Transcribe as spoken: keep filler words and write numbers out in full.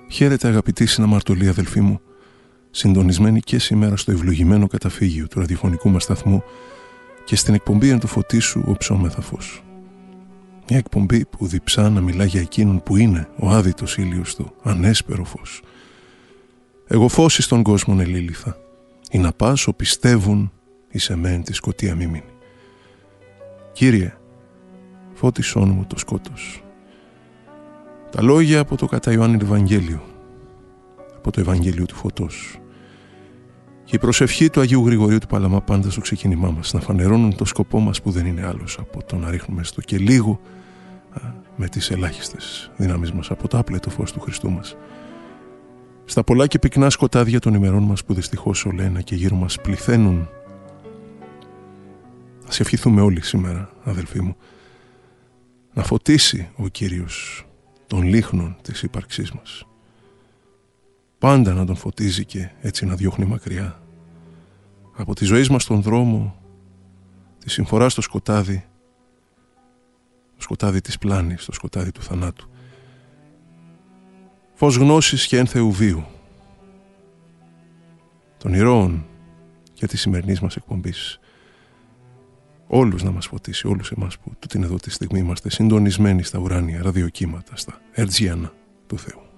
Χαίρετε αγαπητοί συναμαρτωλοί αδελφοί μου, συντονισμένοι και σήμερα στο ευλογημένο καταφύγιο του ραδιοφωνικού μας σταθμού και στην εκπομπή «Εν το φωτί σου οψόμεθα φως». Μια εκπομπή που διψά να μιλά για εκείνον που είναι ο άδειτος ήλιος του, ανέσπερο φως. Εγώ φως εις τον κόσμον ελήλυθα, ή να πάσω πιστεύουν εις εμέν τη σκοτία μη μείνει. Κύριε, φώτισόν μου το σκότος. Τα λόγια από το κατά Ιωάννη Ευαγγέλιο, από το Ευαγγέλιο του Φωτός, και η προσευχή του Αγίου Γρηγορίου του Παλαμά πάντα στο ξεκίνημά μας, να φανερώνουν το σκοπό μας που δεν είναι άλλος από το να ρίχνουμε στο και λίγο α, με τις ελάχιστες δυνάμεις μας από το άπλετο φως του Χριστού μας στα πολλά και πυκνά σκοτάδια των ημερών μας που δυστυχώς όλα ένα και γύρω μας πληθαίνουν. Ας ευχηθούμε όλοι σήμερα, αδελφοί μου, να φωτίσει ο Κύριος των λίχνων της ύπαρξής μας. Πάντα να τον φωτίζει και έτσι να διώχνει μακριά από τη ζωή μας τον δρόμο, τη συμφορά στο σκοτάδι, το σκοτάδι της πλάνης, το σκοτάδι του θανάτου. Φως γνώσης και ένθεου βίου, των ηρώων και της σημερινής μας εκπομπής. Όλους να μας φωτίσει, όλους εμάς που τούτην εδώ τη στιγμή είμαστε συντονισμένοι στα ουράνια ραδιοκύματα, στα ερτζιάνα του Θεού.